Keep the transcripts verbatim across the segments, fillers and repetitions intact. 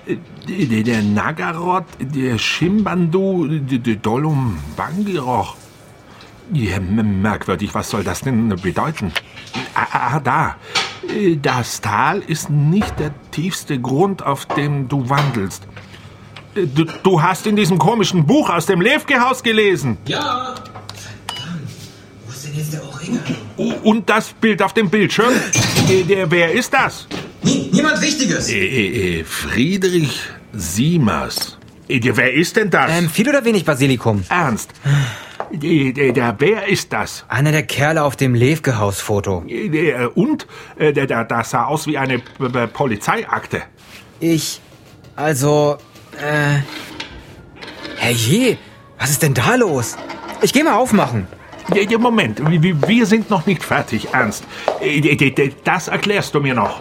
Der, der Nagaroth, der Shimbandu, der, der Dolum Bangiroch. Ja, merkwürdig, was soll das denn bedeuten? Ah, ah, da. Das Tal ist nicht der tiefste Grund, auf dem du wandelst. Du, du hast in diesem komischen Buch aus dem Levke-Haus gelesen. Ja. Verdammt. Wo ist denn jetzt der Oregano? Und das Bild auf dem Bildschirm? Der, der, wer ist das? Nie, niemand Wichtiges. Äh, äh, Friedrich Siemers. Äh, wer ist denn das? Ähm, viel oder wenig Basilikum? Ernst? Der, der, der, wer ist das? Einer der Kerle auf dem Levke-Haus-Foto. Der, und? Der, der, das sah aus wie eine P- P- Polizeiakte. Ich, also, äh... Herrje, was ist denn da los? Ich geh mal aufmachen. Ja, ja, Moment, wir, wir sind noch nicht fertig, Ernst. Äh, Das erklärst du mir noch.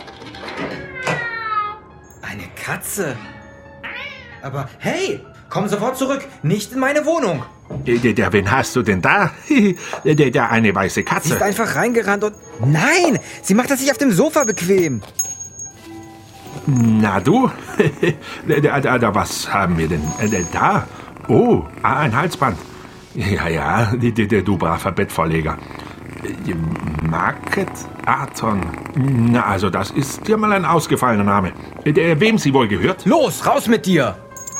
Eine Katze? Aber hey, komm sofort zurück, nicht in meine Wohnung. Der, der, wen hast du denn da? Der, der, der eine weiße Sie ist Katze. einfach reingerannt und... Nein, sie macht es sich auf dem Sofa bequem. Na du? Da, da, da, was haben wir denn äh, da? Oh, ah, ein Halsband. Ja, ja, die, die, der du braver Bettvorleger. Äh, Market Arton. Na, also das ist ja mal ein ausgefallener Name. Äh, Der, wem sie wohl gehört? Los, raus mit dir!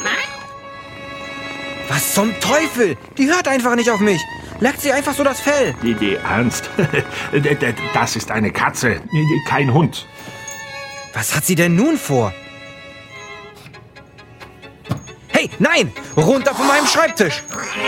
Was zum Teufel? Die hört einfach nicht auf mich. Leckt sie einfach so das Fell. Die, die Ernst. Das ist eine Katze, kein Hund. Was hat sie denn nun vor? Hey, nein! Runter von meinem Schreibtisch!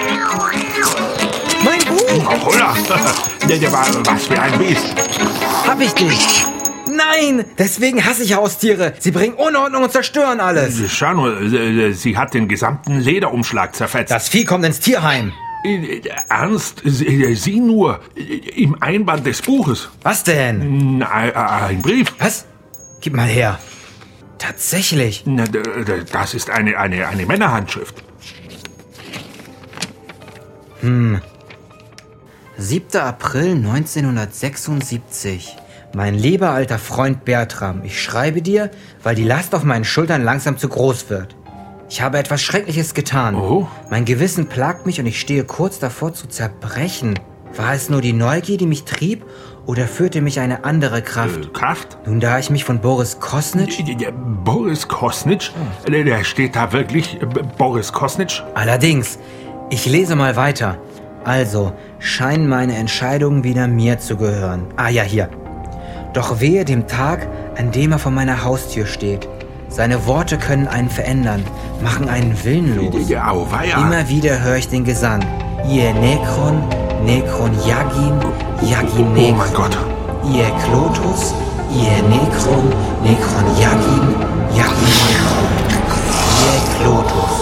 Mein Buch! Holla! Der, der war was für ein Biest. Hab ich dich! Nein! Deswegen hasse ich Haustiere. Sie bringen Unordnung und zerstören alles. Schau nur, sie hat den gesamten Lederumschlag zerfetzt. Das Vieh kommt ins Tierheim. Ernst, sieh nur, im Einband des Buches. Was denn? Na, ein Brief. Was? Gib mal her. Tatsächlich. Na, d- d- Das ist eine, eine, eine Männerhandschrift. siebter April neunzehnhundertsechsundsiebzig. Mein lieber alter Freund Bertram, ich schreibe dir, weil die Last auf meinen Schultern langsam zu groß wird. Ich habe etwas Schreckliches getan. Oh? Mein Gewissen plagt mich und ich stehe kurz davor zu zerbrechen. War es nur die Neugier, die mich trieb, oder führte mich eine andere Kraft? Äh, Kraft? Nun, da ich mich von Boris Kosnitsch... Der Boris Kosnitsch? Der der steht da wirklich, äh, Boris Kosnitsch? Allerdings, ich lese mal weiter. Also, scheinen meine Entscheidungen wieder mir zu gehören. Ah ja, hier. Doch wehe dem Tag, an dem er vor meiner Haustür steht. Seine Worte können einen verändern, machen einen willenlos. Ja, auweia. Immer wieder höre ich den Gesang. Ihr Nekron, Nekron Yagin, Yagin Oh Nekron. mein Gott. Ihr Klotus, ihr Nekron, Nekron Yagin, Yagin Nekron. Ihr Klotus.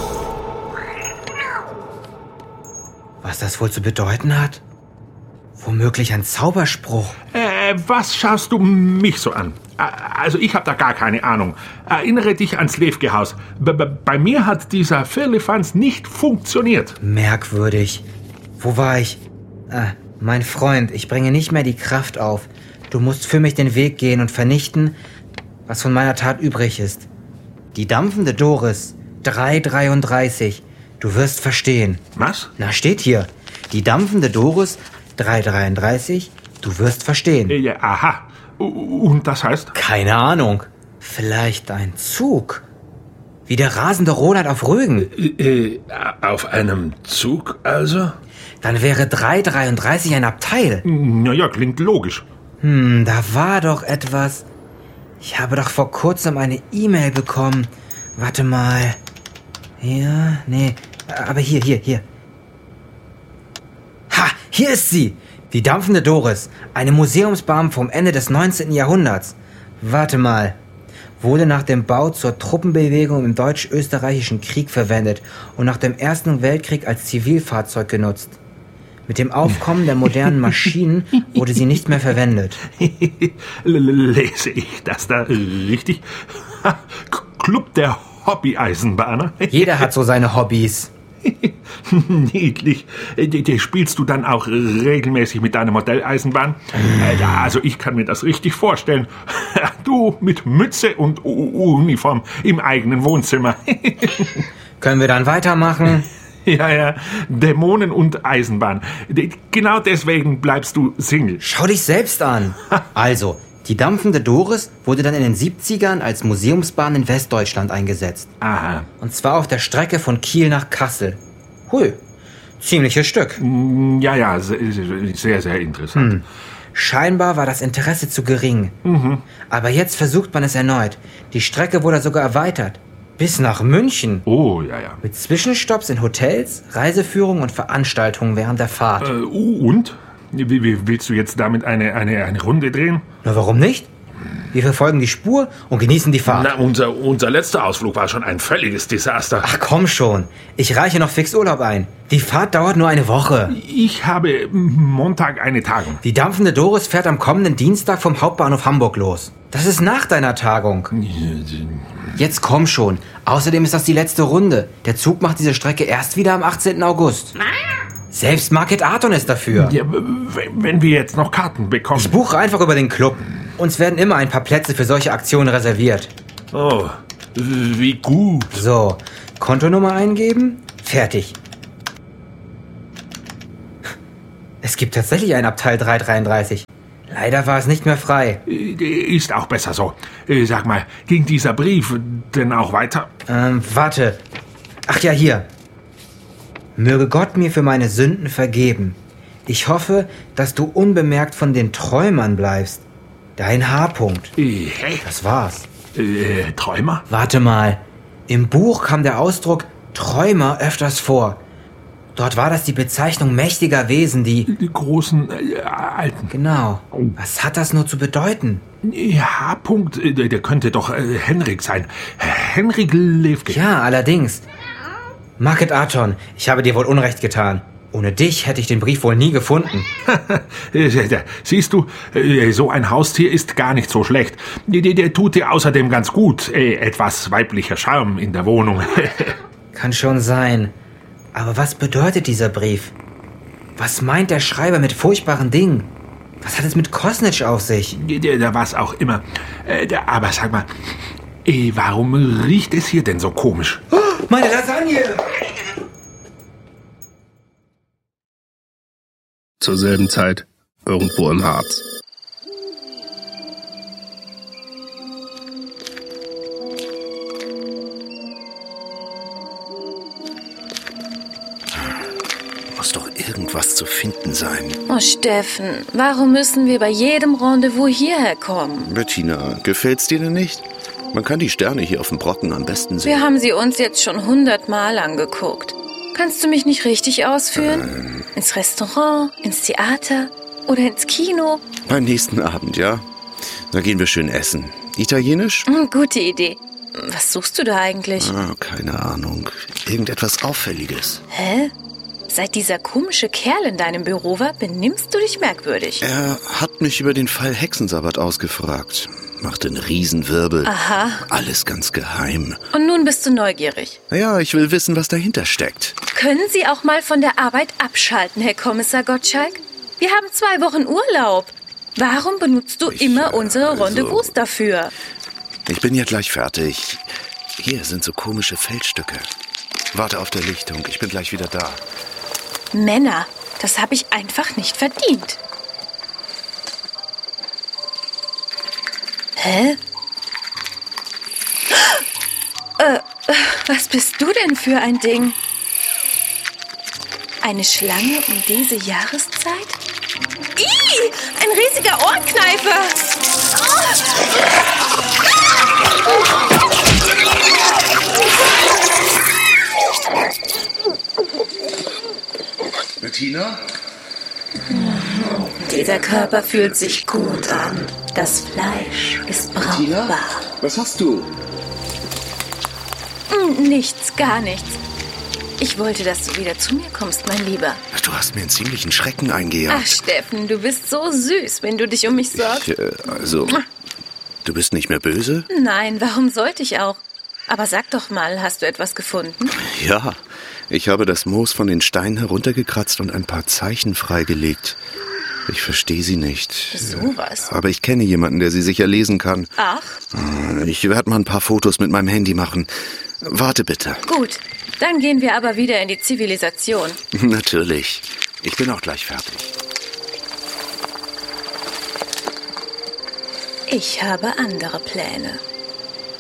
Was das wohl zu bedeuten hat? Womöglich ein Zauberspruch. Äh, was schaust du mich so an? Äh, Also ich habe da gar keine Ahnung. Erinnere dich ans Levke-Haus. B- b- Bei mir hat dieser Firlefanz nicht funktioniert. Merkwürdig. Wo war ich? Ah, mein Freund, ich bringe nicht mehr die Kraft auf. Du musst für mich den Weg gehen und vernichten, was von meiner Tat übrig ist. Die dampfende Doris, drei dreiunddreißig. Du wirst verstehen. Was? Na, steht hier. Die dampfende Doris, drei dreiunddreißig. Du wirst verstehen. Äh, ja, aha. U- Und das heißt? Keine Ahnung. Vielleicht ein Zug. Wie der rasende Roland auf Rügen. Äh, auf einem Zug also? Dann wäre drei dreiunddreißig ein Abteil. Naja, klingt logisch. Hm, da war doch etwas. Ich habe doch vor kurzem eine E-Mail bekommen. Warte mal. Ja, nee. Aber hier, hier, hier. Ha, hier ist sie. Die dampfende Doris. Eine Museumsbahn vom Ende des neunzehnten Jahrhunderts. Warte mal. Wurde nach dem Bau zur Truppenbewegung im Deutsch-Österreichischen Krieg verwendet und nach dem Ersten Weltkrieg als Zivilfahrzeug genutzt. Mit dem Aufkommen der modernen Maschinen wurde sie nicht mehr verwendet. Lese ich das da richtig? Ha, Club der Hobby-Eisenbahner? Jeder hat so seine Hobbys. Niedlich. Äh, die, die spielst du dann auch regelmäßig mit deiner Modelleisenbahn? Äh, ja, also ich kann mir das richtig vorstellen. Du mit Mütze und U- Uniform im eigenen Wohnzimmer. Können wir dann weitermachen? Ja, ja, Dämonen und Eisenbahn. D- Genau deswegen bleibst du Single. Schau dich selbst an. Also, die dampfende Doris wurde dann in den siebzigern als Museumsbahn in Westdeutschland eingesetzt. Aha. Und zwar auf der Strecke von Kiel nach Kassel. Hui, ziemliches Stück. Ja, ja, se- sehr, sehr interessant. Hm. Scheinbar war das Interesse zu gering. Mhm. Aber jetzt versucht man es erneut. Die Strecke wurde sogar erweitert. Bis nach München. Oh, ja, ja. Mit Zwischenstopps in Hotels, Reiseführungen und Veranstaltungen während der Fahrt. Äh, und? Wie, wie, willst du jetzt damit eine, eine, eine Runde drehen? Na, warum nicht? Wir verfolgen die Spur und genießen die Fahrt. Na, unser, unser letzter Ausflug war schon ein völliges Desaster. Ach komm schon. Ich reiche noch fix Urlaub ein. Die Fahrt dauert nur eine Woche. Ich habe Montag eine Tagung. Die dampfende Doris fährt am kommenden Dienstag vom Hauptbahnhof Hamburg los. Das ist nach deiner Tagung. Jetzt komm schon. Außerdem ist das die letzte Runde. Der Zug macht diese Strecke erst wieder am achtzehnten August. Selbst Market Arton ist dafür. Ja, wenn wenn wir jetzt noch Karten bekommen. Ich buche einfach über den Club. Uns werden immer ein paar Plätze für solche Aktionen reserviert. Oh, wie gut. So, Kontonummer eingeben. Fertig. Es gibt tatsächlich ein Abteil dreihundertdreiunddreißig. Leider war es nicht mehr frei. Ist auch besser so. Sag mal, ging dieser Brief denn auch weiter? Ähm, warte. Ach ja, hier. Möge Gott mir für meine Sünden vergeben. Ich hoffe, dass du unbemerkt von den Träumern bleibst. Dein H-Punkt. Hey, Das war's. äh, Träumer? Warte mal. Im Buch kam der Ausdruck Träumer öfters vor. Dort war das die Bezeichnung mächtiger Wesen, die... Die großen, äh, alten. Genau. Was hat das nur zu bedeuten? H-Punkt, äh, der könnte doch äh, Henrik sein. Henrik Levke. Ja, allerdings. Market Arton, ich habe dir wohl Unrecht getan. Ohne dich hätte ich den Brief wohl nie gefunden. Siehst du, äh, so ein Haustier ist gar nicht so schlecht. Der, der, der tut dir außerdem ganz gut. Äh, etwas weiblicher Charme in der Wohnung. Kann schon sein. Aber was bedeutet dieser Brief? Was meint der Schreiber mit furchtbaren Dingen? Was hat es mit Kosnitsch auf sich? Der, der was auch immer. Äh, der, aber sag mal, äh, warum riecht es hier denn so komisch? Oh, meine Lasagne! Zur selben Zeit, irgendwo im Harz. Muss doch irgendwas zu finden sein. Oh, Steffen, warum müssen wir bei jedem Rendezvous hierher kommen? Bettina, gefällt's dir denn nicht? Man kann die Sterne hier auf dem Brocken am besten sehen. Wir haben sie uns jetzt schon hundertmal angeguckt. Kannst du mich nicht richtig ausführen? Ähm. Ins Restaurant, ins Theater oder ins Kino? Beim nächsten Abend, ja? Da gehen wir schön essen. Italienisch? Hm, gute Idee. Was suchst du da eigentlich? Ah, keine Ahnung. Irgendetwas Auffälliges. Hä? Seit dieser komische Kerl in deinem Büro war, benimmst du dich merkwürdig. Er hat mich über den Fall Hexensabbat ausgefragt. Machte einen Riesenwirbel. Aha. Alles ganz geheim. Und nun bist du neugierig. Naja, ich will wissen, was dahinter steckt. Können Sie auch mal von der Arbeit abschalten, Herr Kommissar Gottschalk? Wir haben zwei Wochen Urlaub. Warum benutzt du Ich, immer unsere also- Rendezvous dafür? Ich bin ja gleich fertig. Hier sind so komische Feldstücke. Warte auf der Lichtung, ich bin gleich wieder da. Männer, das habe ich einfach nicht verdient. Hä? Äh, was bist du denn für ein Ding? Eine Schlange um diese Jahreszeit? Ih, ein riesiger Ohrkneifer! Bettina? Dieser Körper fühlt sich gut an. Das Fleisch ist brauchbar. Was hast du? Hm, Nichts, gar nichts. Ich wollte, dass du wieder zu mir kommst, mein Lieber. Du hast mir einen ziemlichen Schrecken eingejagt. Ach, Steffen, du bist so süß, wenn du dich um mich sorgst. Ich, äh, also, du bist nicht mehr böse? Nein, warum sollte ich auch? Aber sag doch mal, hast du etwas gefunden? Ja, Ich habe das Moos von den Steinen heruntergekratzt und ein paar Zeichen freigelegt. Ich verstehe sie nicht. So was? Aber ich kenne jemanden, der sie sicher lesen kann. Ach? Ich werde mal ein paar Fotos mit meinem Handy machen. Warte bitte. Gut, dann gehen wir aber wieder in die Zivilisation. Natürlich. Ich bin auch gleich fertig. Ich habe andere Pläne.